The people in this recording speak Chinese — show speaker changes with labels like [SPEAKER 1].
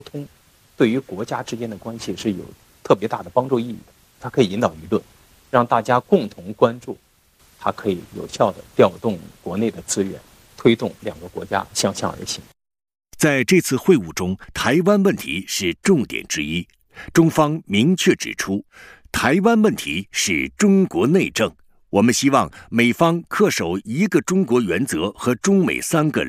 [SPEAKER 1] 通对于国家之间的关系是有特别大的帮助意义的。它可以引导舆论，让大家共同关注，它可以有效地调动国内的资源，推动两个国家相向而行。
[SPEAKER 2] 在这次会晤中，台湾问题是重点之一。中方明确指出，台湾问题是中国内政，我们希望美方恪守一个中国原则和中美3个